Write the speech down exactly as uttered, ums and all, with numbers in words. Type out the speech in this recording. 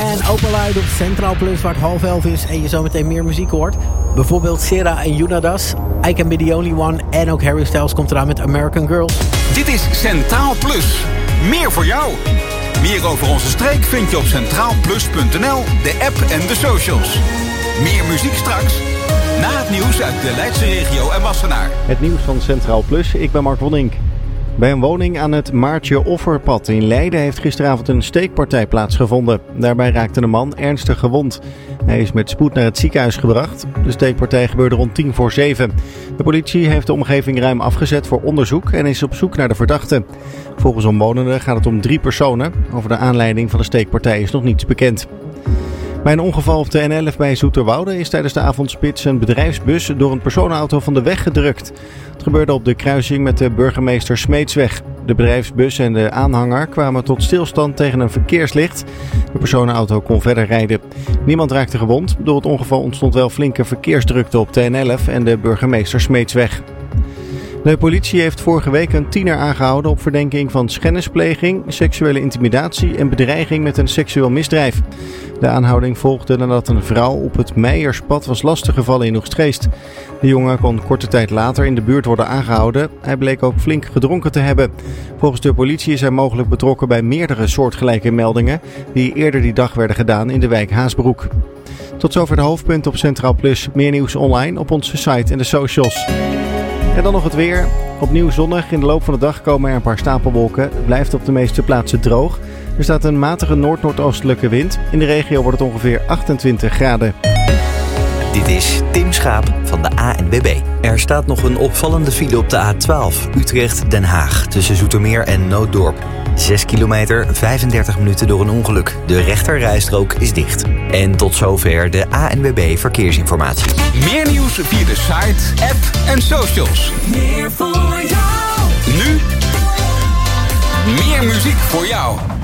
en Opalite op Centraal Plus, waar het half elf is en je zometeen meer muziek hoort. Bijvoorbeeld Sera en Yunadas, I Can Be The Only One en ook Harry Styles komt eraan met American Girls. Dit is Centraal Plus. Meer voor jou. Meer over onze streek vind je op centraal plus punt n l, de app en de socials. Meer muziek straks, na het nieuws uit de Leidse regio en Wassenaar. Het nieuws van Centraal Plus, ik ben Mark Wonnink. Bij een woning aan het Maartje Offerpad in Leiden heeft gisteravond een steekpartij plaatsgevonden. Daarbij raakte een man ernstig gewond. Hij is met spoed naar het ziekenhuis gebracht. De steekpartij gebeurde rond tien voor zeven. De politie heeft de omgeving ruim afgezet voor onderzoek en is op zoek naar de verdachte. Volgens omwonenden gaat het om drie personen. Over de aanleiding van de steekpartij is nog niets bekend. Bij een ongeval op de N elf bij Zoeterwoude is tijdens de avondspits een bedrijfsbus door een personenauto van de weg gedrukt. Het gebeurde op de kruising met de Burgemeester Smeetsweg. De bedrijfsbus en de aanhanger kwamen tot stilstand tegen een verkeerslicht. De personenauto kon verder rijden. Niemand raakte gewond. Door het ongeval ontstond wel flinke verkeersdrukte op de N elf en de Burgemeester Smeetsweg. De politie heeft vorige week een tiener aangehouden op verdenking van schennispleging, seksuele intimidatie en bedreiging met een seksueel misdrijf. De aanhouding volgde nadat een vrouw op het Meijerspad was lastiggevallen in Oegstgeest. De jongen kon korte tijd later in de buurt worden aangehouden. Hij bleek ook flink gedronken te hebben. Volgens de politie is hij mogelijk betrokken bij meerdere soortgelijke meldingen die eerder die dag werden gedaan in de wijk Haasbroek. Tot zover de hoofdpunten op Centraal Plus. Meer nieuws online op onze site en de socials. En dan nog het weer. Opnieuw zonnig. In de loop van de dag komen er een paar stapelwolken. Het blijft op de meeste plaatsen droog. Er staat een matige noord-noordoostelijke wind. In de regio wordt het ongeveer achtentwintig graden. Dit is Tim Schaap van de A N W B. Er staat nog een opvallende file op de A twaalf. Utrecht-Den Haag tussen Zoetermeer en Nooddorp. zes kilometer, vijfendertig minuten door een ongeluk. De rechterrijstrook is dicht. En tot zover de A N W B Verkeersinformatie. Meer nieuws via de site, app en socials. Meer voor jou. Nu meer muziek voor jou.